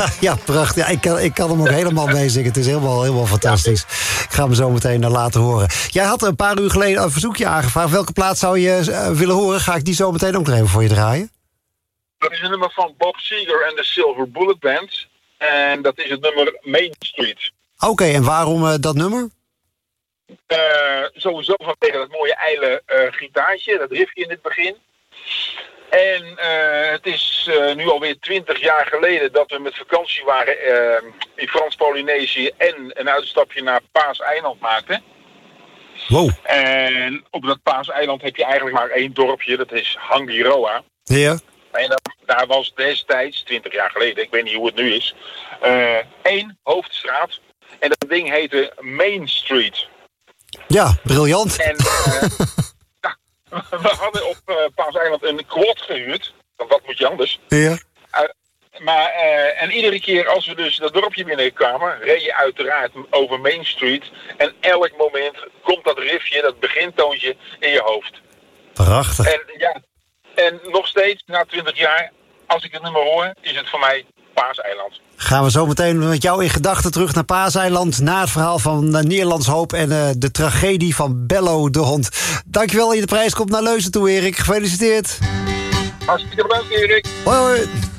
Ja, prachtig. Ja, ik kan hem ook helemaal meezingen. Het is helemaal fantastisch. Ik ga hem zo meteen laten horen. Jij had een paar uur geleden een verzoekje aangevraagd. Welke plaat zou je willen horen? Ga ik die zo meteen ook nog even voor je draaien? Dat is een nummer van Bob Seger en de Silver Bullet Band. En dat is het nummer Main Street. Oké, en waarom dat nummer? Sowieso vanwege dat mooie ijle gitaartje, dat riffje in het begin. En het is nu alweer 20 jaar geleden dat we met vakantie waren in Frans-Polynesië en een uitstapje naar Paaseiland maakten. Wow. En op dat Paaseiland heb je eigenlijk maar één dorpje, dat is Hangiroa. Ja. En daar was destijds, 20 jaar geleden, ik weet niet hoe het nu is, één hoofdstraat. En dat ding heette Main Street. Ja, briljant. En we hadden op Paaseiland een quad gehuurd. Want wat moet je anders? Ja. En iedere keer als we dus dat dorpje binnenkwamen, reed je uiteraard over Main Street. En elk moment komt dat riffje, dat begintoontje in je hoofd. Prachtig. En nog steeds, na 20 jaar, als ik het nummer hoor, is het voor mij Paaseiland. Gaan we zo meteen met jou in gedachten terug naar Paaseiland, na het verhaal van Nederlands Hoop en de tragedie van Bello de hond. Dankjewel dat je de prijs komt naar Leusden toe, Erik. Gefeliciteerd. Hartstikke bedankt, Erik. Hoi, hoi.